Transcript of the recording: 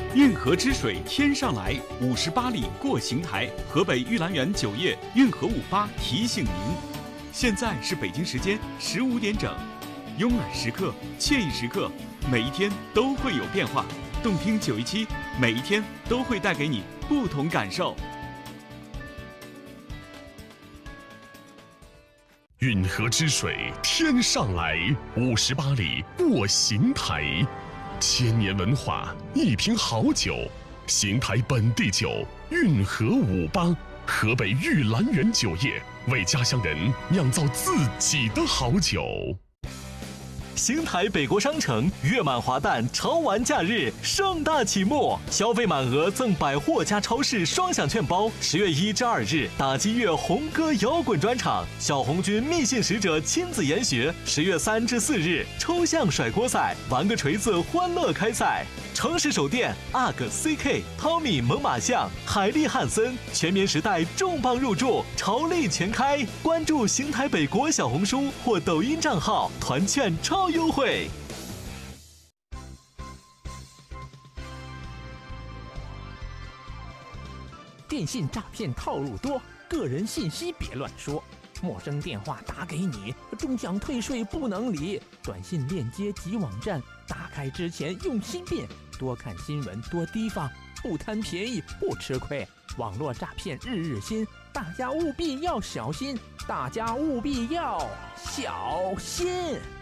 运河之水天上来，58里过邢台。河北玉兰园酒业运河58提醒您，现在是北京时间15点整。慵懒时刻，惬意时刻，每一天都会有变化。动听917，每一天都会带给你不同感受。 运河之水天上来，58里过邢台。千年文化，一瓶好酒，邢台本地酒，运河58，河北玉兰园酒业为家乡人酿造自己的好酒。 邢台北国商城月满华诞潮玩假日盛大启幕，消费满额赠百货加超市双享券包。10月1至2日，打击乐红歌摇滚专场，小红军密信使者亲子研学。10月3至4日，抽象甩锅赛，玩个锤子欢乐开赛。城市首店 UGG、CK、汤米、猛犸象、海利汉森、全棉时代重磅入驻，潮力全开。关注邢台北国小红书或抖音账号，团券超优惠。 电信诈骗套路多，个人信息别乱说。陌生电话打给你，终享退税不能理。短信链接及网站，打开之前用心辨。多看新闻，多提防，不贪便宜不吃亏。网络诈骗日日新，大家务必要小心。大家务必要小心。